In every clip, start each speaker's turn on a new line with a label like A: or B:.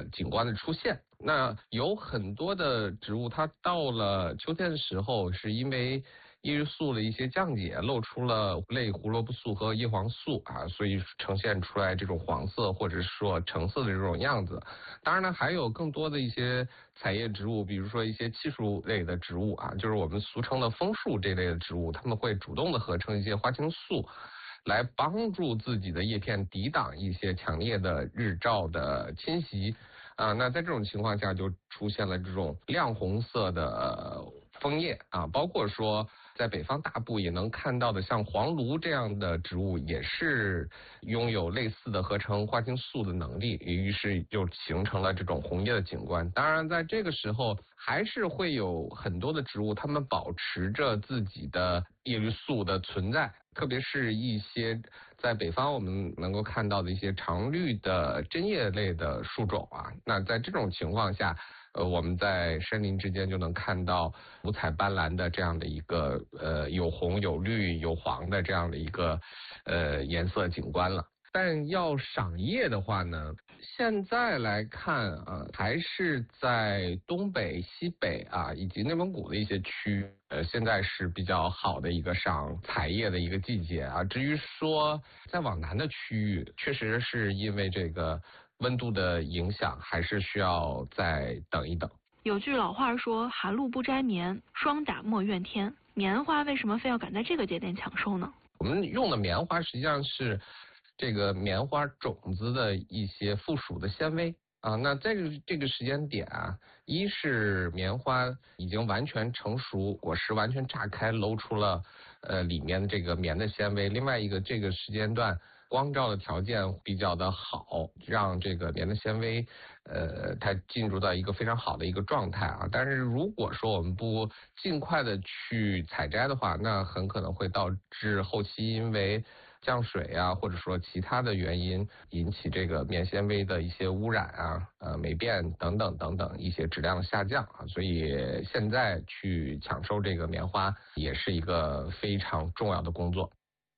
A: 景观的出现。那有很多的植物，它到了秋天的时候，是因为叶绿素的一些降解，露出了类胡萝卜素和叶黄素啊，所以呈现出来这种黄色或者说橙色的这种样子。当然呢，还有更多的一些采叶植物，比如说一些气树类的植物啊，就是我们俗称的枫树这类的植物，它们会主动的合成一些花青素，来帮助自己的叶片抵挡一些强烈的日照的侵袭啊。那在这种情况下，就出现了这种亮红色的枫叶啊，包括说在北方大部也能看到的像黄芦这样的植物，也是拥有类似的合成花青素的能力，于是就形成了这种红叶的景观。当然在这个时候还是会有很多的植物，它们保持着自己的叶绿素的存在，特别是一些在北方我们能够看到的一些常绿的针叶类的树种啊。那在这种情况下，我们在森林之间就能看到五彩斑斓的这样的一个有红有绿有黄的这样的一个颜色景观了。但要赏叶的话呢，现在来看啊，还是在东北、西北啊以及内蒙古的一些区，现在是比较好的一个赏采叶的一个季节啊。至于说再往南的区域，确实是因为这个温度的影响，还是需要再等一等。
B: 有句老话说，寒露不摘棉，霜打莫怨天。棉花为什么非要赶在这个节点抢收呢？
A: 我们用的棉花实际上是这个棉花种子的一些附属的纤维啊。那在这个时间点啊，一是棉花已经完全成熟，果实完全炸开，露出了里面的这个棉的纤维。另外一个，这个时间段光照的条件比较的好，让这个棉的纤维它进入到一个非常好的一个状态啊。但是如果说我们不尽快的去采摘的话，那很可能会导致后期因为降水啊，或者说其他的原因引起这个棉纤维的一些污染啊、霉变等等等等一些质量下降啊。所以现在去抢收这个棉花也是一个非常重要的工作。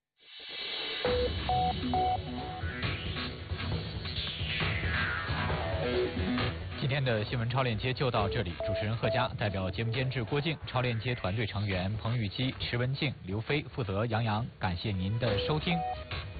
C: 今天的新闻超链接就到这里，主持人贺佳代表节目监制郭靖、超链接团队成员彭玉基、石文静、刘飞负责杨洋，感谢您的收听。